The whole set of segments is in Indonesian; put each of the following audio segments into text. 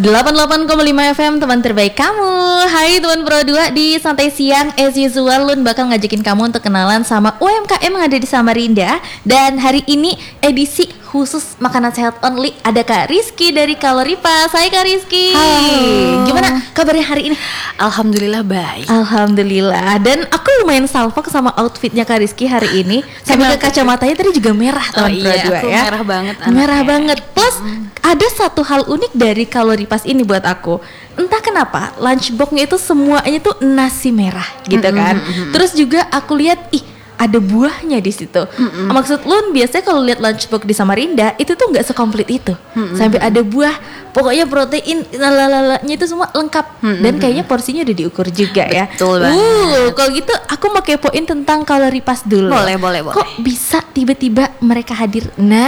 88,5 FM, teman terbaik kamu. Hai teman Pro 2, di Santai Siang as usual Lun bakal ngajakin kamu untuk kenalan sama UMKM yang ada di Samarinda. Dan hari ini edisi khusus makanan sehat only, ada Kak Rizky dari Kaloripas. Hai Kak Rizky. Halo. Gimana kabarnya hari ini? Alhamdulillah baik. Alhamdulillah. Dan aku lumayan salfok sama outfitnya Kak Rizky hari ini. Sampai ke kacamatanya tadi juga merah teman Pro 2 aku ya. merah banget anaknya. Merah banget. Plus ada satu hal unik dari Kaloripas ini buat aku. Entah kenapa lunchbox-nya itu semuanya tuh nasi merah gitu kan. Terus juga aku lihat ada buahnya di situ. Maksud Lun biasanya kalau lihat lunchbox di Samarinda itu tuh nggak sekomplit itu. Sampai ada buah, pokoknya protein lalalanya itu semua lengkap. Dan kayaknya porsinya udah diukur juga ya. Betul banget. Kalau gitu aku mau kepoin tentang Kaloripas dulu. Boleh. Kok bisa tiba-tiba mereka hadir?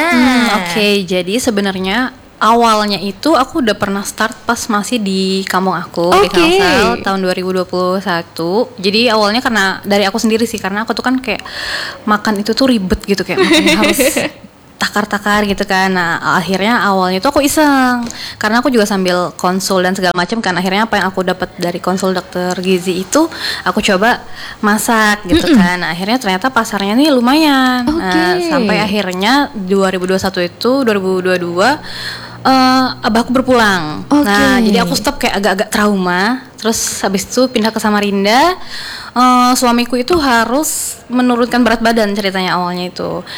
Oke, jadi sebenarnya awalnya itu aku udah pernah start pas masih di kampung aku di Kalsel tahun 2021. Jadi awalnya karena dari aku sendiri sih, karena aku tuh kan kayak makan itu tuh ribet gitu, kayak makan harus takar-takar gitu kan. Nah akhirnya awalnya tuh aku iseng, karena aku juga sambil konsul dan segala macam kan. Akhirnya apa yang aku dapat dari konsul dokter gizi itu aku coba masak gitu kan. Nah, akhirnya ternyata pasarnya nih lumayan. Nah, sampai akhirnya 2021 itu 2022 abahku berpulang. Nah, jadi aku stop kayak agak-agak trauma. Terus habis itu pindah ke Samarinda. Suamiku itu harus menurunkan berat badan ceritanya awalnya itu.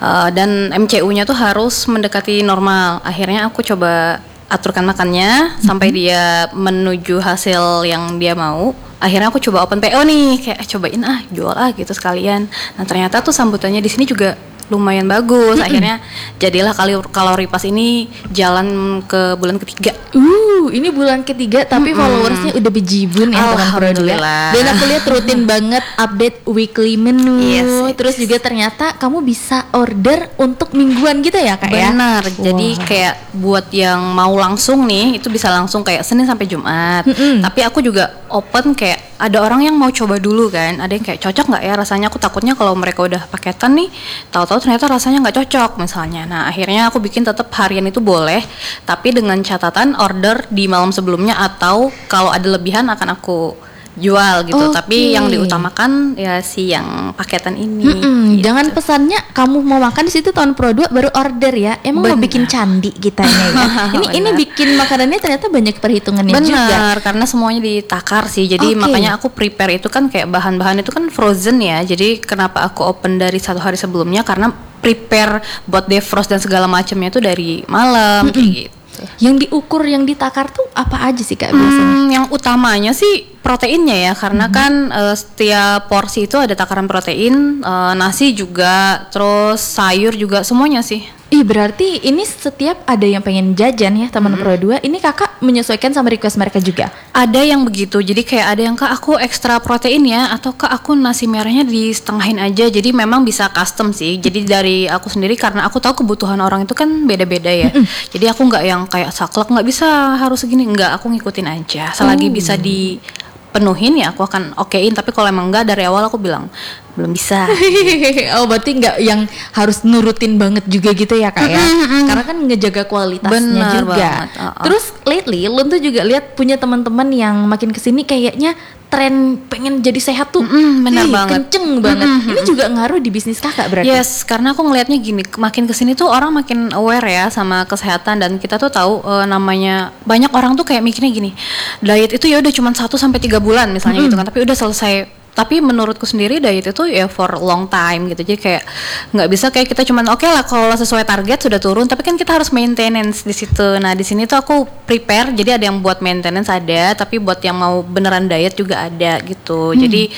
Dan MCU-nya tuh harus mendekati normal. Akhirnya aku coba aturkan makannya sampai dia menuju hasil yang dia mau. Akhirnya aku coba open PO nih, kayak cobain jual gitu sekalian. Nah, ternyata tuh sambutannya di sini juga lumayan bagus. Akhirnya jadilah Kaloripas ini jalan ke bulan ketiga. Ini bulan ketiga tapi followersnya udah bejibun ya teman Pro 2. Dan aku lihat rutin banget update weekly menu. Yes. Terus juga ternyata kamu bisa order untuk mingguan gitu ya Kak ya? Benar. Jadi kayak buat yang mau langsung nih itu bisa langsung kayak Senin sampai Jumat. Tapi aku juga open kayak ada orang yang mau coba dulu kan, ada yang kayak cocok nggak ya rasanya. Aku takutnya kalau mereka udah paketan nih, tahu-tahu ternyata rasanya nggak cocok misalnya. Nah akhirnya aku bikin tetap harian itu boleh, tapi dengan catatan order di malam sebelumnya, atau kalau ada lebihan akan aku jual gitu. Tapi yang diutamakan ya si yang paketan ini. Gitu. Jangan pesannya kamu mau makan di situ tahun Pro 2 baru order ya. Emang mau bikin candi kitanya ya. ini bikin makanannya ternyata banyak perhitungannya juga. Benar, karena semuanya ditakar sih. Jadi makanya aku prepare itu kan kayak bahan-bahan itu kan frozen ya. Jadi kenapa aku open dari 1 hari sebelumnya, karena prepare buat defrost dan segala macamnya itu dari malam kayak gitu. Yang diukur, yang ditakar tuh apa aja sih Kak biasanya? Yang utamanya sih proteinnya ya, karena kan setiap porsi itu ada takaran protein, nasi juga, terus sayur juga, semuanya sih. Berarti ini setiap ada yang pengen jajan ya teman Pro 2, ini kakak menyesuaikan sama request mereka juga? Ada yang begitu, jadi kayak ada yang Kak aku ekstra protein ya, atau Kak aku nasi merahnya di setengahin aja. Jadi memang bisa custom sih. Jadi dari aku sendiri, karena aku tahu kebutuhan orang itu kan beda-beda ya. Jadi aku nggak yang kayak saklek nggak bisa harus segini, nggak, aku ngikutin aja. Selagi bisa dipenuhin ya aku akan okein. Tapi kalau emang enggak, dari awal aku bilang belum bisa. Berarti nggak yang harus nurutin banget juga gitu ya Kak ya? Karena kan ngejaga kualitasnya juga. Terus lately Lun tuh juga lihat punya teman-teman yang makin kesini kayaknya tren pengen jadi sehat tuh benar banget, kenceng banget. Ini juga ngaruh di bisnis kakak berarti? Yes, karena aku ngelihatnya gini, makin kesini tuh orang makin aware ya sama kesehatan. Dan kita tuh tahu namanya, banyak orang tuh kayak mikirnya gini, diet itu ya udah cuma 1-3 bulan misalnya gitu kan, tapi udah selesai. Tapi menurutku sendiri diet itu ya for long time gitu. Jadi kayak nggak bisa kayak kita cuman oke lah kalau sesuai target sudah turun, tapi kan kita harus maintenance di situ. Nah di sini tuh aku prepare, jadi ada yang buat maintenance ada, tapi buat yang mau beneran diet juga ada gitu. Jadi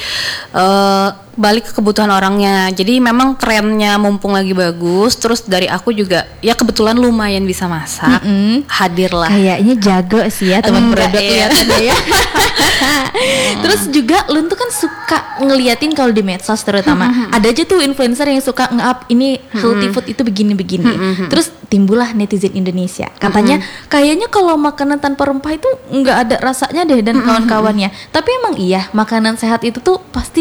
balik ke kebutuhan orangnya. Jadi memang trennya mumpung lagi bagus. Terus dari aku juga ya kebetulan lumayan bisa masak, hadirlah. Kayaknya jago sih ya teman produk kelihatannya ya. Terus juga Lun tuh kan suka ngeliatin kalau di medsos terutama ada aja tuh influencer yang suka nge-up ini healthy food itu begini-begini. Terus timbullah netizen Indonesia. Katanya kayaknya kalau makanan tanpa rempah itu nggak ada rasanya deh dan kawan-kawannya. Tapi emang iya makanan sehat itu tuh pasti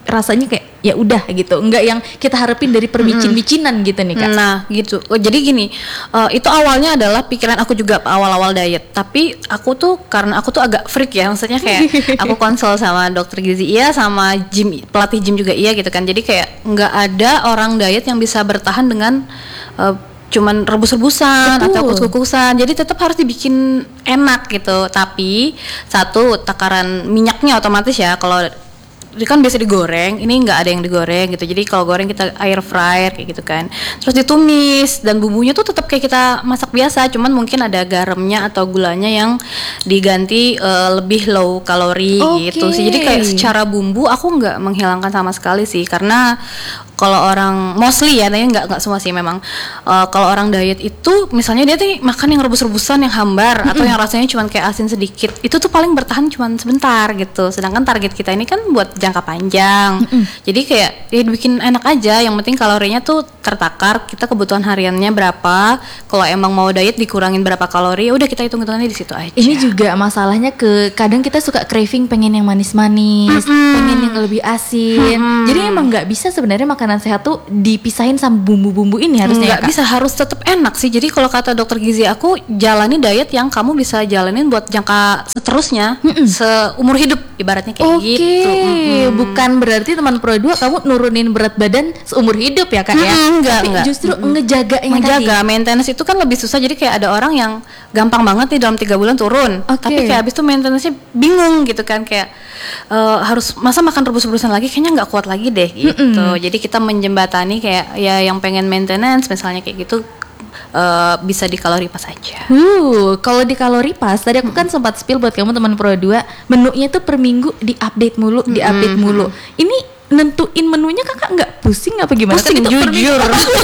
rasanya kayak ya udah gitu, enggak yang kita harapin dari permicin-micinan gitu nih Kak. Nah gitu, jadi gini, itu awalnya adalah pikiran aku juga awal-awal diet, tapi aku tuh karena aku tuh agak freak ya, maksudnya kayak aku konsul sama dokter gizi iya, sama pelatih gym juga iya gitu kan, jadi kayak nggak ada orang diet yang bisa bertahan dengan cuman rebus-rebusan atau kukus-kukusan, jadi tetap harus dibikin enak gitu. Tapi satu, takaran minyaknya otomatis ya, kalau kan biasa digoreng, ini nggak ada yang digoreng gitu, jadi kalau goreng kita air fryer kayak gitu kan, terus ditumis, dan bumbunya tuh tetap kayak kita masak biasa, cuman mungkin ada garamnya atau gulanya yang diganti lebih low kalori gitu sih. Jadi kayak secara bumbu aku nggak menghilangkan sama sekali sih, karena kalau orang mostly ya, nggak semua sih memang, kalau orang diet itu misalnya dia tuh makan yang rebus-rebusan, yang hambar, atau yang rasanya cuma kayak asin sedikit, itu tuh paling bertahan cuma sebentar gitu. Sedangkan target kita ini kan buat jangka panjang, jadi kayak ya bikin enak aja, yang penting kalorinya tuh tertakar, kita kebutuhan hariannya berapa, kalau emang mau diet dikurangin berapa kalori, ya udah kita hitung-hitungannya di situ aja. Ini juga masalahnya kadang kita suka craving pengen yang manis-manis, pengen yang lebih asin, jadi emang nggak bisa sebenarnya makanan sehat tuh dipisahin sama bumbu-bumbu ini harusnya. Nggak bisa, harus tetap enak sih. Jadi kalau kata dokter gizi aku, jalani diet yang kamu bisa jalanin buat jangka seterusnya, seumur hidup ibaratnya kayak gitu. Bukan berarti teman Pro 2 kamu nurunin berat badan seumur hidup ya Kak ya. Enggak. Justru ngejaganya menjaga maintenance itu kan lebih susah. Jadi kayak ada orang yang gampang banget nih dalam 3 bulan turun, tapi kayak habis itu maintenance-nya bingung gitu kan, kayak harus masa makan rebus-rebusan lagi, kayaknya nggak kuat lagi deh gitu. Jadi kita menjembatani kayak ya yang pengen maintenance misalnya kayak gitu, bisa di kalori pas aja. Kalau di kalori pas tadi aku kan sempat spill buat kamu teman Pro 2, menunya tuh per minggu diupdate mulu. Ini nentuin menunya kakak nggak pusing apa gimana? Pusing, jujur.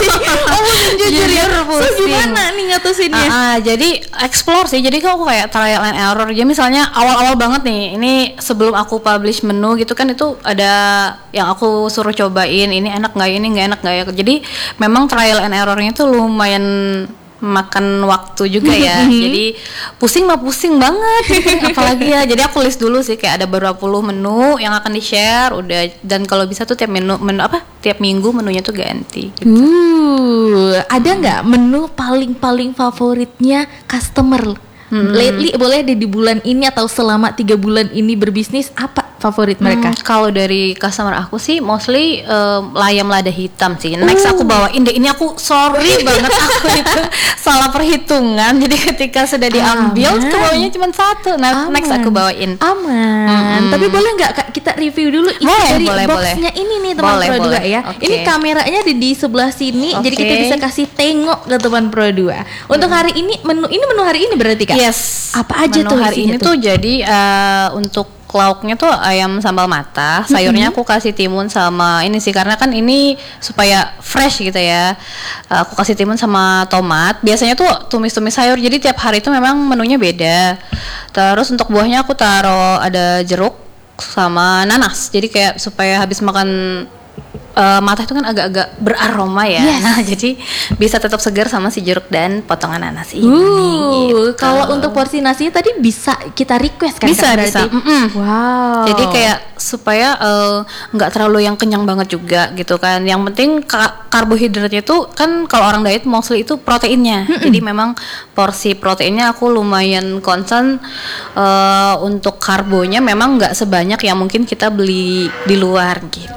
Jujur pusing. So, gimana nih ngatusinnya? Jadi explore sih. Jadi aku kayak trial and error. Jadi misalnya awal-awal banget nih, ini sebelum aku publish menu gitu kan, itu ada yang aku suruh cobain, ini enak nggak, ini nggak enak nggak ya. Jadi memang trial and errornya tuh lumayan makan waktu juga ya. Jadi pusing banget apalagi ya. Jadi aku list dulu sih, kayak ada berapa puluh menu yang akan di share udah, dan kalau bisa tuh tiap tiap minggu menunya tuh ganti gitu. Ada nggak menu paling favoritnya customer lately, boleh di bulan ini atau selama 3 bulan ini berbisnis, apa favorit mereka? Kalau dari customer aku sih mostly layam lada hitam sih. Next aku bawain deh. Ini aku sorry banget, aku itu salah perhitungan. Jadi ketika sudah diambil bawanya cuma 1. Nah, next aku bawain. Tapi boleh nggak Kak kita review dulu isi dari boxnya ini nih teman Pro 2 ya. Ini kameranya di sebelah sini, jadi kita bisa kasih tengok ke teman Pro 2. Untuk hari ini menu hari ini berarti Kak? Yes. Apa aja menu tuh hari ini tuh? Jadi untuk lauknya tuh ayam sambal mata, sayurnya aku kasih timun sama ini sih, karena kan ini supaya fresh gitu ya. Aku kasih timun sama tomat. Biasanya tuh tumis-tumis sayur, jadi tiap hari itu memang menunya beda. Terus untuk buahnya aku taruh ada jeruk sama nanas, jadi kayak supaya habis makan mata itu kan agak-agak beraroma ya. Nah, jadi bisa tetap segar sama si jeruk dan potongan nanas ini. Gitu. Kalau untuk porsi nasinya tadi bisa kita request kan? Bisa. Wow. Jadi kayak supaya nggak terlalu yang kenyang banget juga gitu kan. Yang penting karbohidratnya tuh kan kalau orang diet mostly itu proteinnya. Jadi memang porsi proteinnya aku lumayan concern, untuk karbonya memang nggak sebanyak yang mungkin kita beli di luar gitu.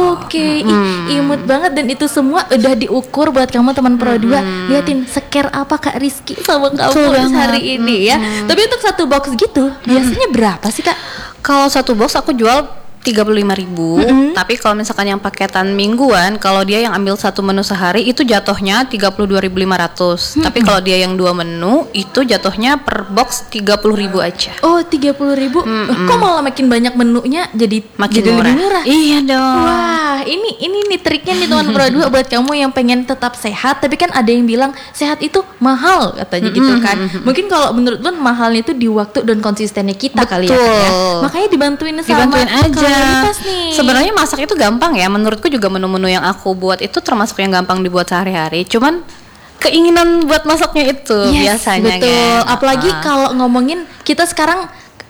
Imut banget, dan itu semua udah diukur buat kamu teman Pro 2. Liatin scare apa Kak Rizky sama kamu hari ini ya. Tapi untuk satu box gitu biasanya berapa sih Kak? Kalau satu box aku jual 35.000, tapi kalau misalkan yang paketan mingguan, kalau dia yang ambil satu menu sehari itu jatuhnya 32.500. Tapi kalau dia yang 2 menu itu jatuhnya per box 30.000 aja. 30.000. Kok malah makin banyak menunya jadi lebih murah? Iya dong. Wah, ini nih triknya nih teman Pro 2 buat kamu yang pengen tetap sehat, tapi kan ada yang bilang sehat itu mahal katanya gitu kan. Mungkin kalau menurut Bun mahalnya itu di waktu dan konsistennya kita. Betul. Kali ya. Makanya dibantuin aja. Sebenarnya masak itu gampang ya, menurutku juga menu-menu yang aku buat itu termasuk yang gampang dibuat sehari-hari. Cuman keinginan buat masaknya itu biasanya. Betul. Apalagi kalau ngomongin kita sekarang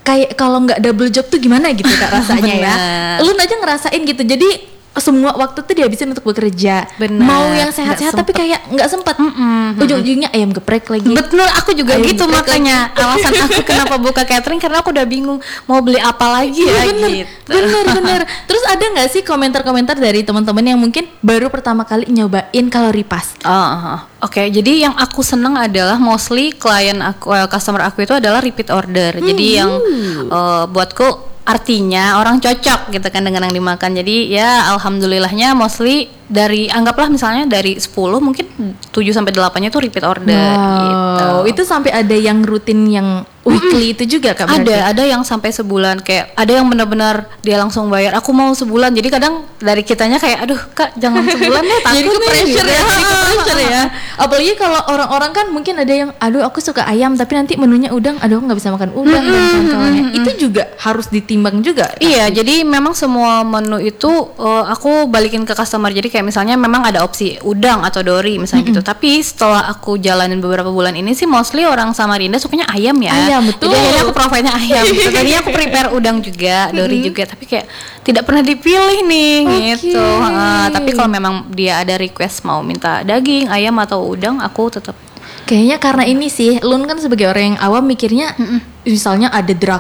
kayak kalau nggak double job tuh gimana gitu Kak rasanya ya. Lun aja ngerasain gitu. Jadi semua waktu tuh dihabisin untuk bekerja. Bener. Mau yang sehat-sehat tapi kayak nggak sempat. Ujung-ujungnya ayam geprek lagi. Betul, aku juga Ayam gitu, geprek makanya alasan aku kenapa buka catering karena aku udah bingung mau beli apa lagi ya gitu. Bener. Terus ada nggak sih komentar-komentar dari teman-teman yang mungkin baru pertama kali nyobain kalori pas? Oke, jadi yang aku seneng adalah mostly klien aku, customer aku itu adalah repeat order. Jadi yang buatku artinya orang cocok gitu kan dengan yang dimakan. Jadi ya alhamdulillahnya mostly dari, anggaplah misalnya dari 10 mungkin 7 sampai 8-nya tuh repeat order gitu. Itu sampai ada yang rutin yang weekly itu juga Kak berarti? Ada yang sampai sebulan, kayak ada yang benar-benar dia langsung bayar, aku mau sebulan. Jadi kadang dari kitanya kayak aduh Kak jangan sebulan deh, takut jadi ke pressure gitu. ya, jadi ke pressure ya. Apalagi kalau orang-orang kan mungkin ada yang aduh aku suka ayam tapi nanti menunya udang, aduh aku nggak bisa makan udang dan kawan-kawannya. Itu juga harus ditimbang juga. Iya, jadi memang semua menu itu aku balikin ke customer. Jadi kayak misalnya memang ada opsi udang atau dori misalnya gitu. Tapi setelah aku jalanin beberapa bulan ini sih mostly orang Samarinda sukanya ayam ya. Ayam, betul. Jadi akhirnya aku provide-nya ayam gitu. Tadinya aku prepare udang juga, dori juga, tapi kayak tidak pernah dipilih nih gitu. Tapi kalau memang dia ada request mau minta daging, ayam atau udang, aku tetap. Kayaknya karena ini sih, Lun kan sebagai orang yang awam mikirnya misalnya ada